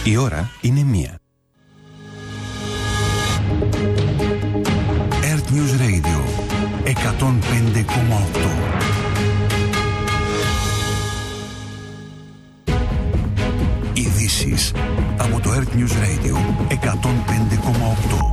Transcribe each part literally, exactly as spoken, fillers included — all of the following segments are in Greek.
Η ώρα είναι μία. Earth News Radio εκατόν πέντε κόμμα οκτώ. Ειδήσεις από το Earth News Radio εκατόν πέντε κόμμα οκτώ.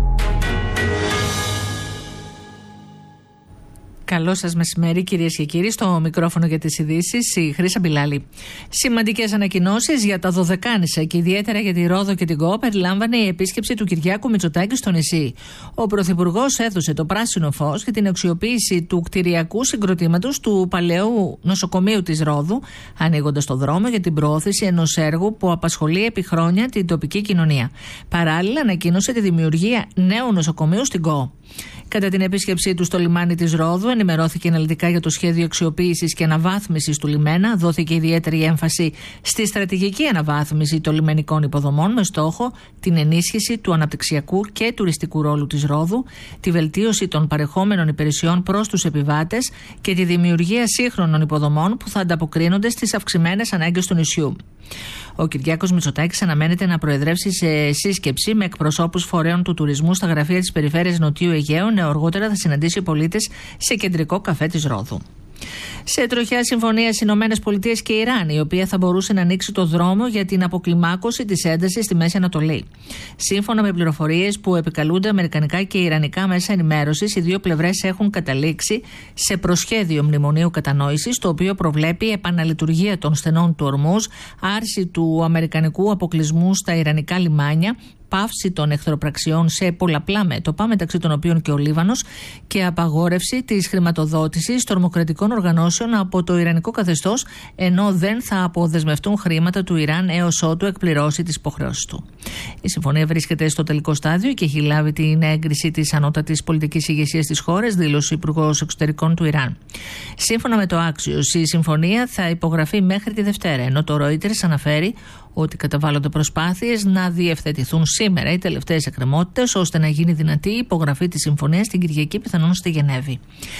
Καλό σας μεσημέρι, κυρίες και κύριοι. Στο μικρόφωνο για τις ειδήσεις, η Χρύσα Μπιλάλη. Σημαντικές ανακοινώσεις για τα Δωδεκάνησα και ιδιαίτερα για τη Ρόδο και την Κο περιλάμβανε η επίσκεψη του Κυριάκου Μητσοτάκη στο νησί. Ο Πρωθυπουργός έδωσε το πράσινο φως για την αξιοποίηση του κτηριακού συγκροτήματος του παλαιού νοσοκομείου της Ρόδου, ανοίγοντας το δρόμο για την προώθηση ενός έργου που απασχολεί επί χρόνια την τοπική κοινωνία. Παράλληλα, ανακοίνωσε τη δημιουργία νέου νοσοκομείου στην Κο. Κατά την επίσκεψή του στο λιμάνι της Ρόδου, ενημερώθηκε αναλυτικά για το σχέδιο αξιοποίησης και αναβάθμισης του λιμένα. Δόθηκε ιδιαίτερη έμφαση στη στρατηγική αναβάθμιση των λιμενικών υποδομών με στόχο την ενίσχυση του αναπτυξιακού και τουριστικού ρόλου της Ρόδου, τη βελτίωση των παρεχόμενων υπηρεσιών προς τους επιβάτες και τη δημιουργία σύγχρονων υποδομών που θα ανταποκρίνονται στις αυξημένες ανάγκες του νησιού. Ο Κυριάκος Μητσοτάκης αναμένεται να προεδρεύσει σε σύσκεψη με εκπροσώπους φορέων του τουρισμού στα γραφεία της περιφέρειας Νοτιού Αιγαίου. Νεοαργότερα θα συναντήσει πολίτες σε κεντρικό καφέ της Ρόδου. Σε τροχιά συμφωνία Ηνωμένες Πολιτείες και Ιράν, η οποία θα μπορούσε να ανοίξει το δρόμο για την αποκλιμάκωση της έντασης στη Μέση Ανατολή. Σύμφωνα με πληροφορίες που επικαλούνται αμερικανικά και ιρανικά μέσα ενημέρωσης, οι δύο πλευρές έχουν καταλήξει σε προσχέδιο μνημονίου κατανόησης, το οποίο προβλέπει επαναλειτουργία των στενών του Ορμούζ, άρση του αμερικανικού αποκλεισμού στα ιρανικά λιμάνια, πάυση των εχθροπραξιών σε πολλαπλά μέτωπα, μεταξύ των οποίων και ο Λίβανος, και απαγόρευση της χρηματοδότησης τρομοκρατικών οργανώσεων από το ιρανικό καθεστώς, ενώ δεν θα αποδεσμευτούν χρήματα του Ιράν έως ότου εκπληρώσει τις υποχρεώσεις του. Η συμφωνία βρίσκεται στο τελικό στάδιο και έχει λάβει την έγκριση της ανώτατης πολιτικής ηγεσίας της χώρας, δήλωσε ο Υπουργός Εξωτερικών του Ιράν. Σύμφωνα με το Axios, η συμφωνία θα υπογραφεί μέχρι τη Δευτέρα, ενώ το Reuters αναφέρει ότι καταβάλλονται προσπάθειες να διευθετηθούν σήμερα οι τελευταίες εκκρεμότητες, ώστε να γίνει δυνατή η υπογραφή της συμφωνίας την Κυριακή, πιθανόν στη Γενέβη.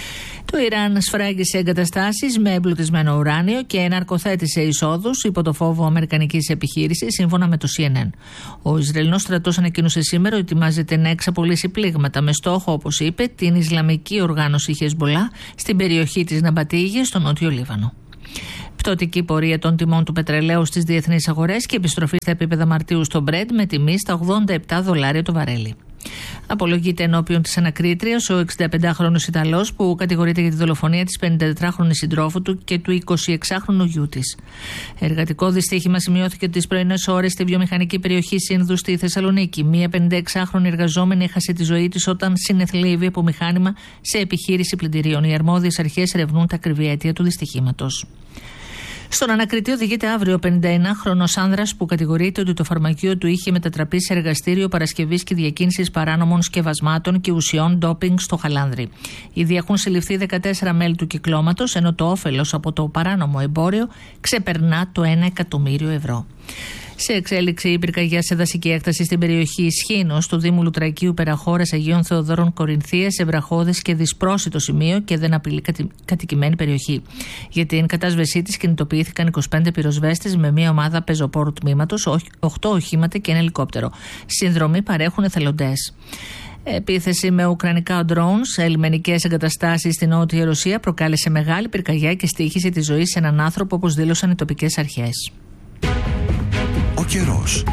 Το Ιράν σφράγγισε εγκαταστάσεις με εμπλουτισμένο ουράνιο και ναρκοθέτησε εισόδους υπό το φόβο αμερικανικής επιχείρησης, σύμφωνα με το σι εν εν. Ο Ισραηλινός στρατός ανακοίνωσε σήμερα ότι ετοιμάζεται να εξαπολύσει πλήγματα με στόχο, όπως είπε, την Ισλαμική οργάνωση Χεσμπολά στην περιοχή της Ναμπατίγης, στο νότιο Λίβανο. Πτωτική πορεία των τιμών του πετρελαίου στις διεθνείς αγορές και επιστροφή στα επίπεδα Μαρτίου στο Brent με τιμή στα ογδόντα επτά δολάρια το βαρέλι. Απολογείται ενώπιον της ανακρίτριας ο εξηνταπεντάχρονος Ιταλός που κατηγορείται για τη δολοφονία της πενηντατετράχρονης συντρόφου του και του εικοσιεξάχρονου γιού της. Εργατικό δυστύχημα σημειώθηκε τις πρωινές ώρες στη βιομηχανική περιοχή Σύνδου στη Θεσσαλονίκη. Μία πενηνταεξάχρονη εργαζόμενη έχασε τη ζωή της όταν συνεθλίβη από μηχάνημα σε επιχείρηση πλυντηρίων. Οι αρμόδιες αρχές ερευνούν τα ακριβή αίτια του δυστυχήματος. Στον ανακριτή οδηγείται αύριο ο πενηνταεννάχρονος άνδρας που κατηγορείται ότι το φαρμακείο του είχε μετατραπεί σε εργαστήριο παρασκευής και διακίνησης παράνομων σκευασμάτων και ουσιών ντόπινγκ στο Χαλάνδρι. Ήδη έχουν συλληφθεί δεκατέσσερα μέλη του κυκλώματος, ενώ το όφελος από το παράνομο εμπόριο ξεπερνά το ένα εκατομμύριο ευρώ. Σε εξέλιξη η πυρκαγιά σε δασική έκταση στην περιοχή Σχήνος του Δήμου Λουτρακίου Περαχώρας Αγίων Θεοδόρων Κορινθίας σε βραχώδες και δυσπρόσιτο σημείο και δεν απειλεί κατη... κατοικημένη περιοχή. Για την κατάσβεσή της κινητοποιήθηκαν είκοσι πέντε πυροσβέστες με μια ομάδα πεζοπόρου τμήματος, οκτώ οχήματα και ένα ελικόπτερο. Συνδρομή παρέχουν εθελοντές. Επίθεση με ουκρανικά ντρόουν σε λιμενικές εγκαταστάσεις στην Νότια Ρωσία προκάλεσε μεγάλη πυρκαγιά και στοίχισε τη ζωή σε έναν άνθρωπο, όπως δήλωσαν οι τοπικές αρχές. Ο καιρός.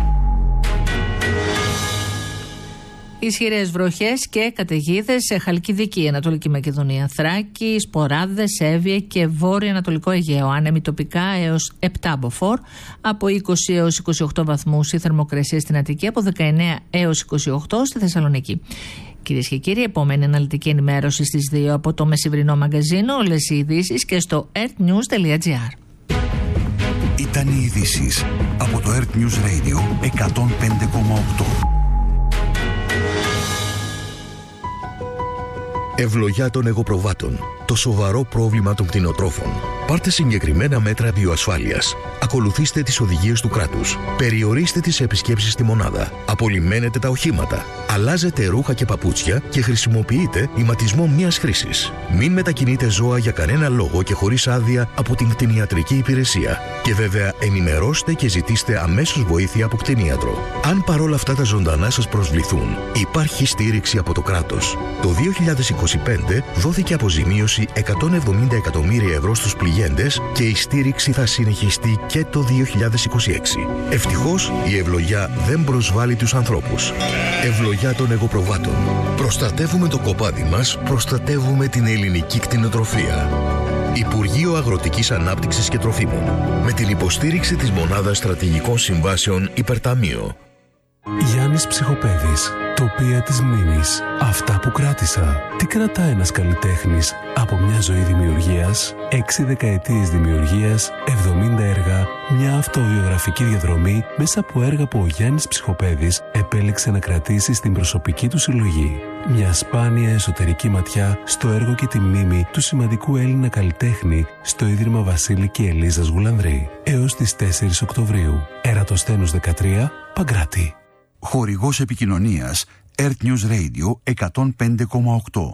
Ισχυρές βροχές και καταιγίδες σε Χαλκιδική, Ανατολική Μακεδονία, Θράκη, Σποράδες, Εύβοια και Βόρειο-Ανατολικό Αιγαίο. Άνεμοι τοπικά έως επτά μποφόρ, από είκοσι έως είκοσι οκτώ βαθμούς η θερμοκρασία στην Αττική, από δεκαεννέα έως είκοσι οκτώ στη Θεσσαλονίκη. Κυρίες και κύριοι, επόμενη αναλυτική ενημέρωση στις δύο από το μεσημβρινό μαγκαζίνο, όλες οι ειδήσεις και στο earthnews τελεία gr. Ήταν οι ειδήσεις από το Earth News Radio εκατόν πέντε κόμμα οκτώ. Ευλογιά των εγωπροβάτων. το σοβαρό πρόβλημα των κτηνοτρόφων. Πάρτε συγκεκριμένα μέτρα βιοασφάλειας. Ακολουθήστε τις οδηγίες του κράτους. Περιορίστε τις επισκέψεις στη μονάδα. Απολυμμένετε τα οχήματα. Αλλάζετε ρούχα και παπούτσια και χρησιμοποιείτε ηματισμό μίας χρήσης. Μην μετακινείτε ζώα για κανένα λόγο και χωρίς άδεια από την κτηνιατρική υπηρεσία. Και βέβαια ενημερώστε και ζητήστε αμέσως βοήθεια από κτηνίατρο. Αν παρόλα αυτά τα ζωντανά σας προσβληθούν, υπάρχει στήριξη από το κράτος. Το δύο χιλιάδες είκοσι πέντε δόθηκε αποζημίωση εκατόν εβδομήντα εκατομμύρια ευρώ στους πληγέντες και η στήριξη θα συνεχιστεί και το δύο χιλιάδες είκοσι έξι. Ευτυχώς η ευλογιά δεν προσβάλλει τους ανθρώπους. Ευλογιά των εγωπροβάτων. Προστατεύουμε το κοπάδι μας, προστατεύουμε την ελληνική κτηνοτροφία. Υπουργείο Αγροτικής Ανάπτυξης και Τροφίμων. Με την υποστήριξη της Μονάδας Στρατηγικών Συμβάσεων Υπερταμείο. Γιάννης Ψυχοπαίδης. Τοπία της μνήμης. Αυτά που κράτησα. Τι κρατά ένας καλλιτέχνης από μια ζωή δημιουργίας, έξι δεκαετίες δημιουργίας, εβδομήντα έργα, μια αυτοβιογραφική διαδρομή μέσα από έργα που ο Γιάννης Ψυχοπαίδης επέλεξε να κρατήσει στην προσωπική του συλλογή. Μια σπάνια εσωτερική ματιά στο έργο και τη μνήμη του σημαντικού Έλληνα καλλιτέχνη στο Ίδρυμα Βασίλη και Ελίζας Γουλανδρή. Έως τις τέσσερις Οκτωβρίου. Ερατοσθένους δεκατρία, Παγκράτη. Χορηγός επικοινωνίας Earth News Radio εκατόν πέντε κόμμα οκτώ.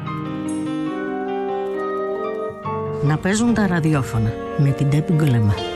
Να παίζουν τα ραδιόφωνα με την Τέπη Γκολεμά.